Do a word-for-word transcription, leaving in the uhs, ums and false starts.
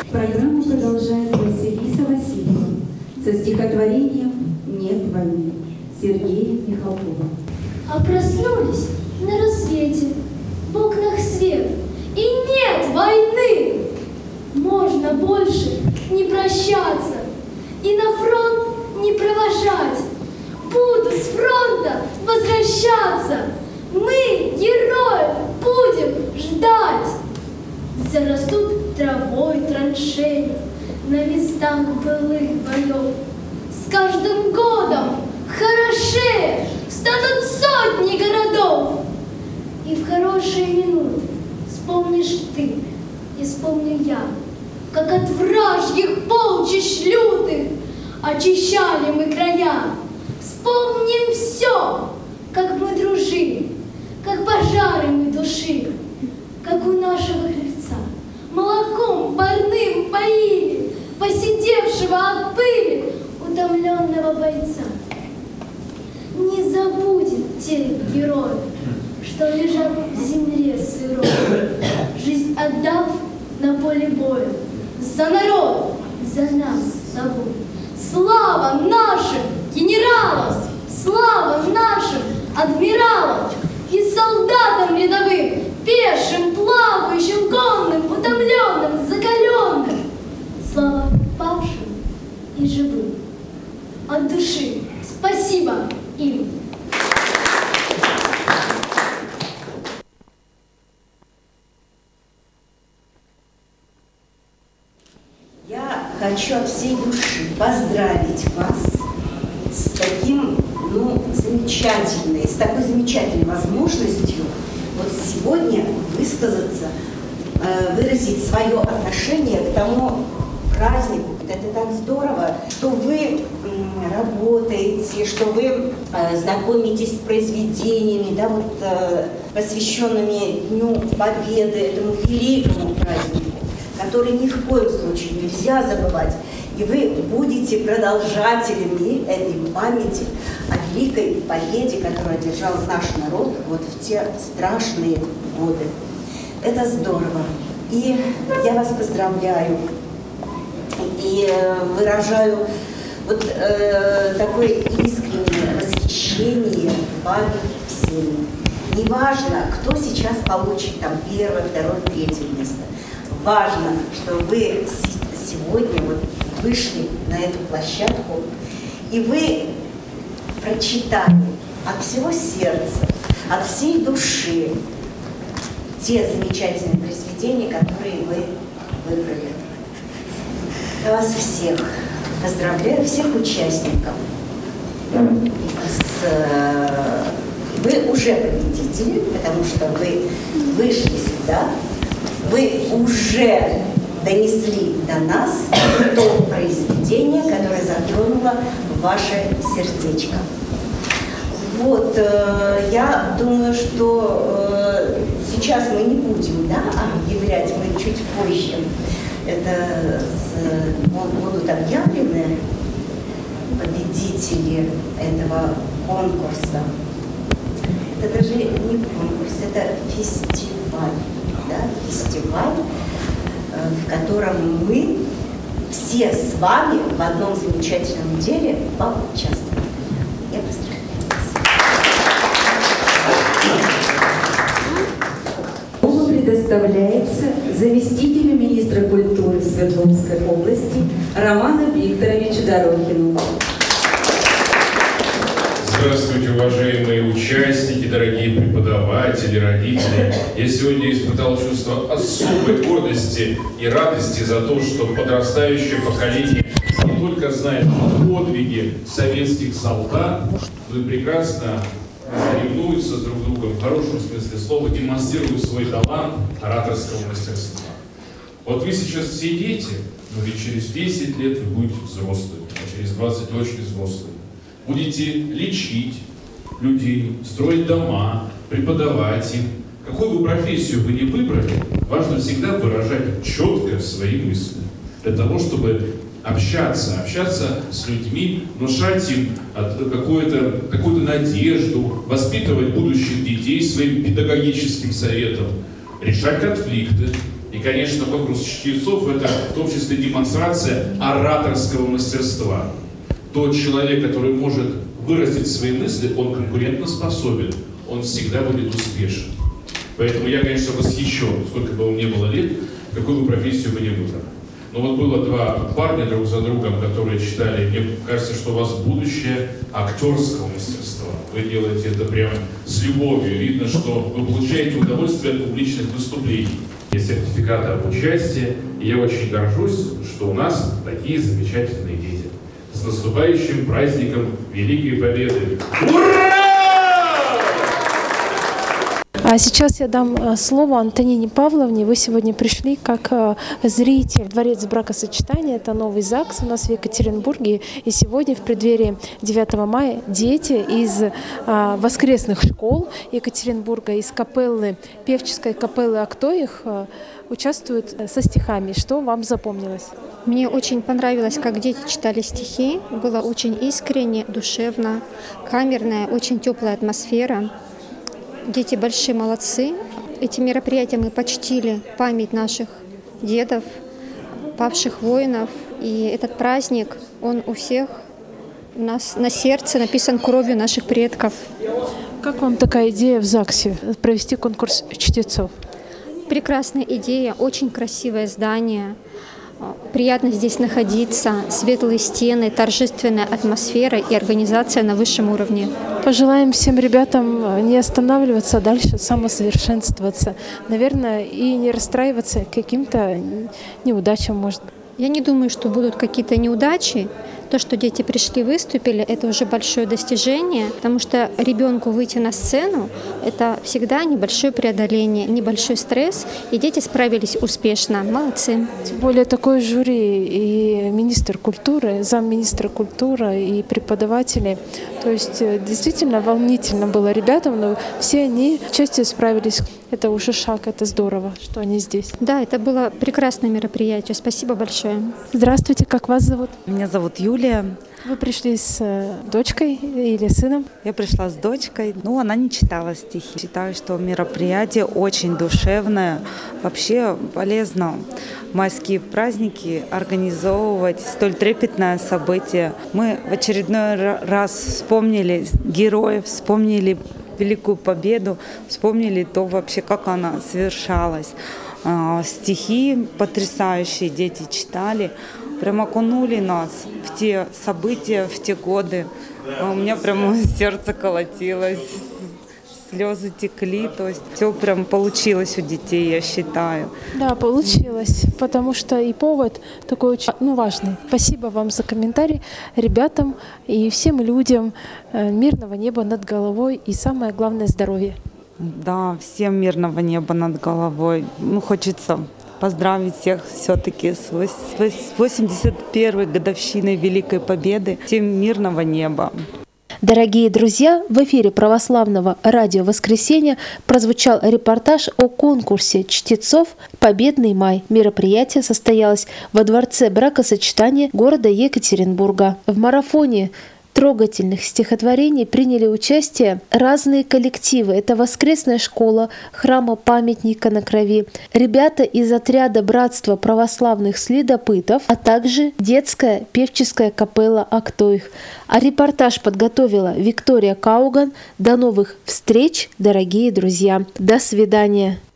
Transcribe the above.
Программу продолжает Василиса Васильева со стихотворением «Нет войны» Сергея Михалкова. А проснулись на рассвете, в окнах свет, и нет войны. Можно больше не прощаться и на фронт не провожать. Буду с фронта возвращаться. Мы, героев, будем ждать. Зарастут травой траншеи на местах былых боев. С каждым годом хорошее станут сотни городов. И в хорошие минуты вспомнишь ты и вспомню я, как от вражьих полчищ лютых очищали мы края. Вспомним все, как мы дружили, как пожары мы тушили, как у нашего хлебца молоком парным поили посидевшего от пыли утомленного бойца. Не забудем тех героев, что лежат в земле сырой, жизнь отдав на поле боя за народ, за нас с тобой. Слава нашим генералам, слава нашим адмиралам и солдатам рядовым, пешим, плавающим, конным, утомленным, закаленным. Слава павшим и живым. От души спасибо им. Я хочу от всей души поздравить вас с таким, ну, замечательной, с такой замечательной возможностью вот сегодня высказаться, э, выразить свое отношение к тому празднику. Это так здорово, что вы м, работаете, что вы э, знакомитесь с произведениями, да, вот, э, посвященными Дню Победы, этому великому празднику, который ни в коем случае нельзя забывать. И вы будете продолжателями этой памяти о великой победе, которую одержал наш народ вот в те страшные годы. Это здорово. И я вас поздравляю. И выражаю вот э, такое искреннее восхищение вами всеми. Неважно, кто сейчас получит там первое, второе, третье место. Важно, что вы сегодня вот вышли на эту площадку, и вы прочитали от всего сердца, от всей души те замечательные произведения, которые вы выбрали. Я вас всех поздравляю, всех участников. С, вы уже победители, потому что вы вышли сюда, вы уже донесли до нас то произведение, которое затронуло ваше сердечко. Вот, э, я думаю, что э, сейчас мы не будем, да, объявлять, мы чуть позже. Это с, будут объявлены победители этого конкурса. Это даже не конкурс, это фестиваль, да, фестиваль, в котором мы все с вами в одном замечательном деле поучаствуем. Я поздравляю вас. Слово предоставляется заместителю министра культуры Свердловской области Роману Викторовичу Дорохину. Здравствуйте, уважаемые участники, дорогие преподаватели, родители. Я сегодня испытал чувство особой гордости и радости за то, что подрастающее поколение не только знает подвиги советских солдат, но и прекрасно соревнуются с друг другом в хорошем смысле слова, демонстрируют свой талант ораторского мастерства. Вот вы сейчас все дети, но ведь через десять лет вы будете взрослыми, а через двадцать очень взрослыми. Будете лечить людей, строить дома, преподавать им. Какую бы профессию вы ни выбрали, важно всегда выражать четко свои мысли. Для того, чтобы общаться, общаться с людьми, внушать им какую-то, какую-то надежду, воспитывать будущих детей своим педагогическим советом, решать конфликты. И И, конечно, конкурс чтецов – это в том числе демонстрация ораторского мастерства. Тот человек, который может выразить свои мысли, он конкурентоспособен, он всегда будет успешен. Поэтому я, конечно, восхищен, сколько бы вам ни было лет, какую бы профессию вы ни выбрали. Но вот было два парня друг за другом, которые читали, мне кажется, что у вас будущее актерского мастерства. Вы делаете это прямо с любовью. Видно, что вы получаете удовольствие от публичных выступлений. Есть сертификаты об участии, и я очень горжусь, что у нас такие замечательные дети. С наступающим праздником Великой Победы! Ура! А сейчас я дам слово Антонине Павловне. Вы сегодня пришли как зритель в Дворец бракосочетания. Это новый ЗАГС у нас в Екатеринбурге. И сегодня в преддверии девятого мая дети из а, воскресных школ Екатеринбурга, из капеллы, певческой капеллы «Актоих» участвуют со стихами. Что вам запомнилось? Мне очень понравилось, как дети читали стихи. Было очень искренне, душевно, камерная, очень теплая атмосфера. Дети большие молодцы. Этим мероприятием мы почтили память наших дедов, павших воинов. И этот праздник, он у всех у нас на сердце написан кровью наших предков. Как вам такая идея в ЗАГСе провести конкурс чтецов? Прекрасная идея, очень красивое здание. Приятно здесь находиться, светлые стены, торжественная атмосфера и организация на высшем уровне. Пожелаем всем ребятам не останавливаться, а дальше самосовершенствоваться. Наверное, и не расстраиваться каким-то неудачам, может быть. Я не думаю, что будут какие-то неудачи. То, что дети пришли, выступили, это уже большое достижение, потому что ребенку выйти на сцену – это всегда небольшое преодоление, небольшой стресс, и дети справились успешно. Молодцы. Тем более такое жюри и министр культуры, замминистра культуры и преподаватели. То есть действительно волнительно было ребятам, но все они частью справились. Это уже шаг, это здорово, что они здесь. Да, это было прекрасное мероприятие. Спасибо большое. Здравствуйте, как вас зовут? Меня зовут Юлия. Вы пришли с дочкой или сыном? Я пришла с дочкой. Ну, она не читала стихи. Считаю, что мероприятие очень душевное. Вообще полезно в майские праздники организовывать столь трепетное событие. Мы в очередной раз вспомнили героев, вспомнили Великую Победу, вспомнили то вообще, как она совершалась. Стихи потрясающие дети читали, прям окунули нас в те события, в те годы. У меня прямо сердце колотилось, слезы текли, то есть все прям получилось у детей, я считаю. Да, получилось, потому что и повод такой очень ну, важный. Спасибо вам за комментарий, ребятам и всем людям. Мирного неба над головой и самое главное здоровье. Да, всем мирного неба над головой. Ну, хочется поздравить всех все-таки с восемьдесят первой годовщиной Великой Победы. Всем мирного неба. Дорогие друзья, в эфире православного радио «Воскресенье» прозвучал репортаж о конкурсе чтецов «Победный май». Мероприятие состоялось во Дворце бракосочетания города Екатеринбурга. В марафоне трогательных стихотворений приняли участие разные коллективы. Это воскресная школа храма памятника на Крови, ребята из отряда братства православных следопытов, а также детская певческая капелла «Актоих». А репортаж подготовила Виктория Кауган. До новых встреч, дорогие друзья. До свидания.